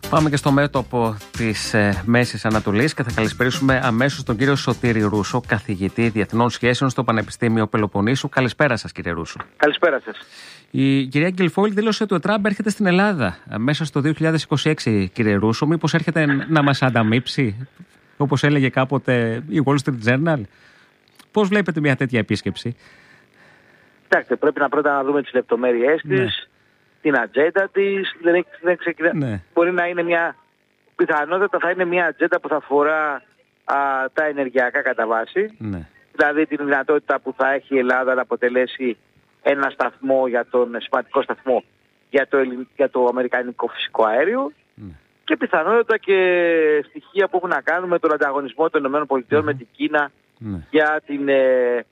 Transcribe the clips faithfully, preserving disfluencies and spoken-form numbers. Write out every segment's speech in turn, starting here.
Πάμε και στο μέτωπο της ε, Μέσης Ανατολής και θα καλησπερίσουμε αμέσως τον κύριο Σωτήρη Ρούσο, καθηγητή Διεθνών Σχέσεων στο Πανεπιστήμιο Πελοποννήσου. Καλησπέρα σας, κύριε Ρούσο. Καλησπέρα σας. Η κυρία Γκιλφόιλ δήλωσε ότι ο Τραμπ έρχεται στην Ελλάδα μέσα στο δύο χιλιάδες είκοσι έξι, κύριε Ρούσο. Μήπως έρχεται να μας ανταμείψει, όπως έλεγε κάποτε η Wall Street Journal? Πώς βλέπετε μια τέτοια επίσκεψη? Κοιτάξτε, πρέπει να πρώτα να δούμε τις λεπτομέρειές της, ναι. την ατζέντα της. Δεν, δεν ξεκινά... ναι. Μπορεί να είναι μια πιθανότητα, θα είναι μια ατζέντα που θα αφορά α, τα ενεργειακά κατά βάση. Ναι. Δηλαδή την δυνατότητα που θα έχει η Ελλάδα να αποτελέσει ένα σταθμό, για τον σημαντικό σταθμό για το, για το αμερικανικό φυσικό αέριο. Ναι. Και πιθανότητα και στοιχεία που έχουν να κάνουν με τον ανταγωνισμό των ΗΠΑ mm-hmm. με την Κίνα ναι. για την ε,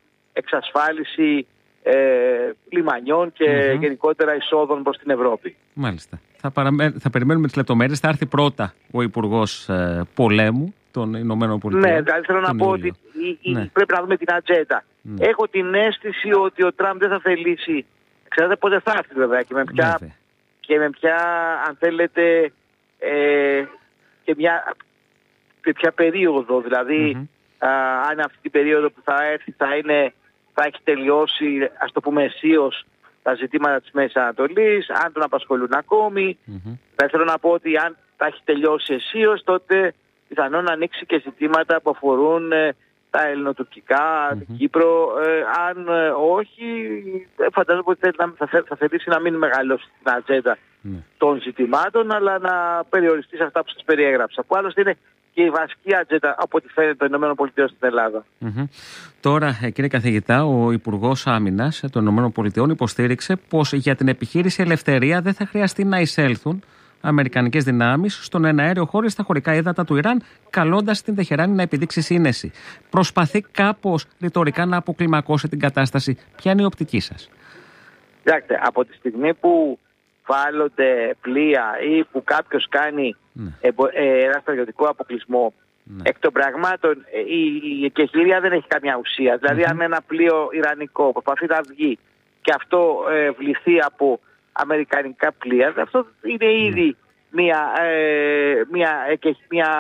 εξασφάλιση Ε, λιμανιών και mm-hmm. γενικότερα εισόδων προς την Ευρώπη. Μάλιστα. Θα, παραμέ... θα περιμένουμε τις λεπτομέρειες. Θα έρθει πρώτα ο Υπουργός ε, Πολέμου των Ηνωμένων Πολιτειών. Ναι, δηλαδή θέλω να πω ότι η, η, ναι. πρέπει να δούμε την ατζέντα. Ναι. Έχω την αίσθηση ότι ο Τραμπ δεν θα θελήσει. Ξέρετε πότε θα έρθει βέβαια και με ποια, και με ποια αν θέλετε, ε, και μια, και ποια περίοδο. Δηλαδή, mm-hmm. α, αν αυτή την περίοδο που θα έρθει θα είναι. Θα έχει τελειώσει, ας το πούμε αισίως, τα ζητήματα της Μέσης Ανατολής, αν τον απασχολούν ακόμη. Mm-hmm. Θα θέλω να πω ότι αν θα έχει τελειώσει αισίως, τότε πιθανόν να ανοίξει και ζητήματα που αφορούν ε, τα ελληνοτουρκικά, mm-hmm. την Κύπρο. Ε, αν ε, όχι, ε, φαντάζομαι ότι θα, θα, θα θελήσει να μην μεγαλώσει την ατζέντα mm-hmm. των ζητημάτων, αλλά να περιοριστεί σε αυτά που σας περιέγραψα. Που άλλωστε είναι και η βασική ατζέντα από ό,τι φαίνεται των ΗΠΑ στην Ελλάδα. Mm-hmm. Τώρα, κύριε καθηγητά, ο Υπουργός Άμυνας των ΗΠΑ υποστήριξε πως για την επιχείρηση Ελευθερία δεν θα χρειαστεί να εισέλθουν αμερικανικές δυνάμεις στον εναέριο χώρο στα χωρικά ύδατα του Ιράν, καλώντας την Τεχεράνη να επιδείξει σύνεση. Προσπαθεί κάπως ρητορικά να αποκλιμακώσει την κατάσταση. Ποια είναι η οπτική σας? Κοιτάξτε, από τη στιγμή που βάλλονται πλοία ή που κάποιος κάνει ναι. ε, ένα στρατιωτικό αποκλεισμό, ναι. εκ των πραγμάτων η, η εκεχηρία δεν έχει καμιά ουσία. Δηλαδή mm-hmm. αν ένα πλοίο ιρανικό προσπαθεί να βγει και αυτό ε, βληθεί από αμερικανικά πλοία, αυτό είναι ήδη mm. μια, ε, μια, εκε, μια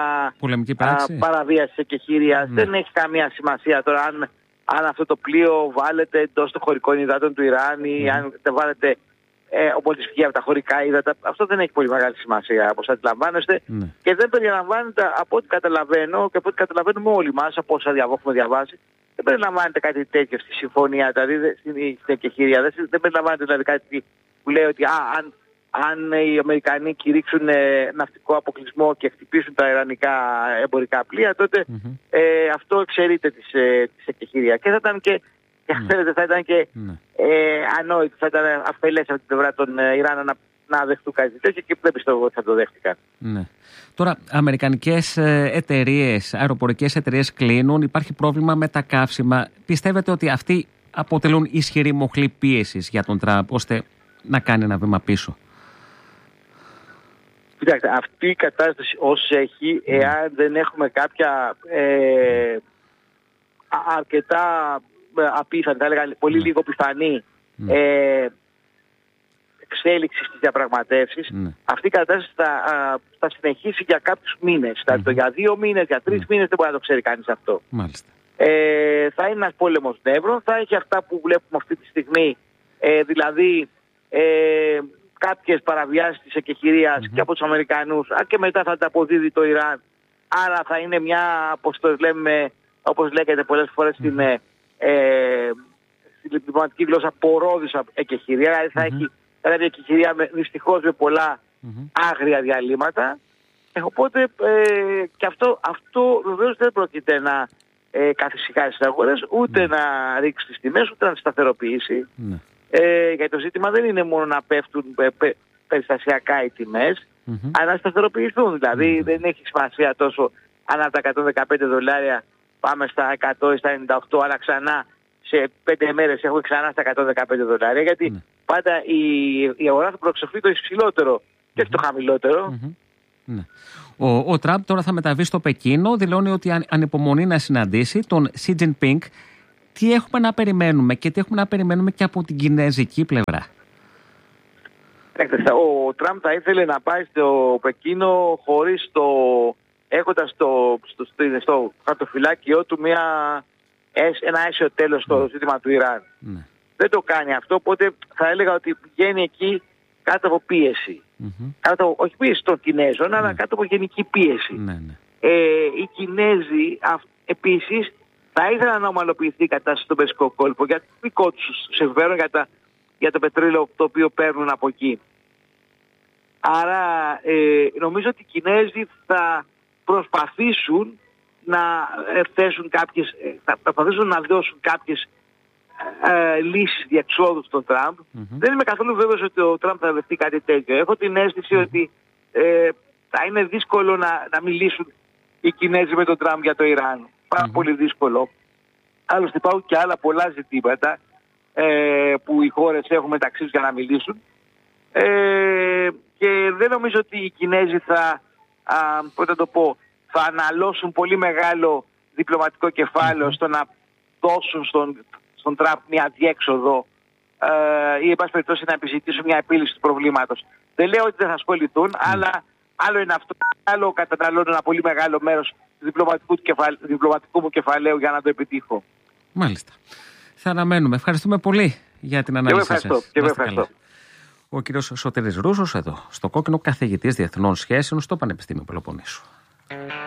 α, παραβίαση της εκεχηρίας. Mm. Δεν έχει καμία σημασία τώρα αν, αν αυτό το πλοίο βάλετε εντός των χωρικών υδάτων του Ιράν ή mm. αν δεν βάλετε Ε, οπότε βγει από τα χωρικά ύδατα. Αυτό δεν έχει πολύ μεγάλη σημασία, όπως αντιλαμβάνεστε. Ναι. Και δεν περιλαμβάνεται, από ό,τι καταλαβαίνω και από ό,τι καταλαβαίνουμε όλοι μας, από όσα έχουμε διαβάσει, δεν περιλαμβάνεται κάτι τέτοιο στη συμφωνία, δηλαδή στην εκεχηρία. Δεν, δεν περιλαμβάνεται δηλαδή κάτι που λέει ότι α, αν, αν οι Αμερικανοί κηρύξουν ε, ναυτικό αποκλεισμό και χτυπήσουν τα ιρανικά εμπορικά πλοία, τότε mm-hmm. ε, αυτό εξαιρείται της, ε, της εκεχηρία. Και θα ήταν και. Και αν θέλετε θα ήταν και ναι. ε, ανόητο, θα ήταν αφελές από την πλευρά των ε, Ιράν να, να δεχτούν κάτι τέτοιο και δεν πιστεύω ότι θα το δέχτηκαν. Ναι. Τώρα, αμερικανικές εταιρείες, αεροπορικές εταιρείες κλείνουν, υπάρχει πρόβλημα με τα καύσιμα. Πιστεύετε ότι αυτοί αποτελούν ισχυρή μοχλή πίεσης για τον Τραμπ, ώστε να κάνει ένα βήμα πίσω? Κοιτάξτε, αυτή η κατάσταση ως έχει, mm. εάν δεν έχουμε κάποια ε, αρκετά απίθανη, θα έλεγα πολύ mm. λίγο πιθανή mm. ε, εξέλιξη στις διαπραγματεύσεις, mm. αυτή η κατάσταση θα, α, θα συνεχίσει για κάποιους μήνες. Mm. Δηλαδή για δύο μήνες, για τρεις mm. μήνες δεν μπορεί να το ξέρει κανείς αυτό. Μάλιστα. Ε, θα είναι ένας πόλεμος νεύρων, θα έχει αυτά που βλέπουμε αυτή τη στιγμή, ε, δηλαδή ε, κάποιες παραβιάσεις της εκεχηρίας mm-hmm. και από τους Αμερικανούς, α, και μετά θα τα αποδίδει το Ιράν. Άρα θα είναι μια, όπως το λέμε, όπως λέγεται πολλές φορές mm-hmm. στην Ε, στη διπλωματική γλώσσα, πορόδισσα εκεχηρία. Δηλαδή θα mm-hmm. έχει δηλαδή εκεχηρία με, δυστυχώς με πολλά mm-hmm. άγρια διαλύματα. Ε, οπότε ε, και αυτό, αυτό βεβαίως δεν πρόκειται να ε, καθησυχάσει τις αγορές, ούτε mm-hmm. να ρίξει τις τιμές, ούτε να τις σταθεροποιήσει. Mm-hmm. Ε, γιατί το ζήτημα δεν είναι μόνο να πέφτουν πε, πε, περιστασιακά οι τιμές, mm-hmm. αλλά να σταθεροποιηθούν. Δηλαδή mm-hmm. δεν έχει σημασία τόσο αν από τα εκατόν δεκαπέντε δολάρια πάμε στα εκατό ή στα ενενήντα οκτώ, αλλά ξανά σε πέντε μέρες έχουμε ξανά στα εκατόν δεκαπέντε δολάρια, γιατί mm. πάντα η, η αγορά θα προεξοφλεί το υψηλότερο και όχι mm-hmm. το χαμηλότερο. Mm-hmm. Ναι. Ο, ο Τραμπ τώρα θα μεταβεί στο Πεκίνο, δηλώνει ότι αν, ανυπομονεί να συναντήσει τον Xi Jinping. Τι έχουμε να περιμένουμε και τι έχουμε να περιμένουμε και από την κινέζικη πλευρά? Ο Τραμπ θα ήθελε να πάει στο Πεκίνο χωρίς το, έχοντας το, στο, στο, στο χαρτοφυλάκιό του μια, ένα αίσιο τέλος στο mm. ζήτημα του Ιράν. Mm. Δεν το κάνει αυτό, οπότε θα έλεγα ότι πηγαίνει εκεί κάτω από πίεση. Mm-hmm. Κάτω, όχι πίεση των Κινέζων, mm. αλλά κάτω από γενική πίεση. Mm. Ε, οι Κινέζοι α, επίσης θα ήθελαν να ομαλοποιηθεί η κατάσταση στον Περσικό κόλπο για το δικό τους συμφέρον, για, τα, για το πετρέλαιο το οποίο παίρνουν από εκεί. Άρα ε, νομίζω ότι οι Κινέζοι θα προσπαθήσουν να θέσουν κάποιες, θα προσπαθήσουν να δώσουν κάποιες ε, λύσεις διεξόδου στον Τραμπ. Mm-hmm. Δεν είμαι καθόλου βέβαιος ότι ο Τραμπ θα δεχτεί κάτι τέτοιο. Έχω την αίσθηση mm-hmm. ότι ε, θα είναι δύσκολο να, να μιλήσουν οι Κινέζοι με τον Τραμπ για το Ιράν. Πάρα mm-hmm. πολύ δύσκολο. Άλλωστε υπάρχουν και άλλα πολλά ζητήματα ε, που οι χώρες έχουν μεταξύ τους για να μιλήσουν. Ε, και δεν νομίζω ότι οι Κινέζοι θα, α, πώς θα το πω, θα αναλώσουν πολύ μεγάλο διπλωματικό κεφάλαιο στο να δώσουν στον, στον Τραμπ μια διέξοδο ε, ή εν πάση περιπτώσει να επιζητήσουν μια επίλυση του προβλήματος. Δεν λέω ότι δεν θα ασχοληθούν, mm. αλλά άλλο είναι αυτό, άλλο καταναλώνουν ένα πολύ μεγάλο μέρος του διπλωματικού, του κεφαλ, διπλωματικού μου κεφαλαίου για να το επιτύχω. Μάλιστα. Θα αναμένουμε. Ευχαριστούμε πολύ για την ανάλυση σας. Και εγώ ευχαριστώ. Ο κύριος Σωτήρης Ρούσος εδώ, στο Κόκκινο, καθηγητής Διεθνών Σχέσεων στο Πανεπιστήμιο Πελοποννήσου.